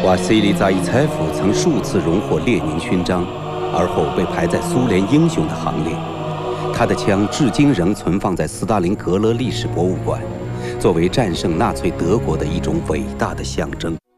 瓦西里·扎伊采夫曾数次荣获列宁勋章，而后被排在苏联英雄的行列。他的枪至今仍存放在斯大林格勒历史博物馆，作为战胜纳粹德国的一种伟大的象征。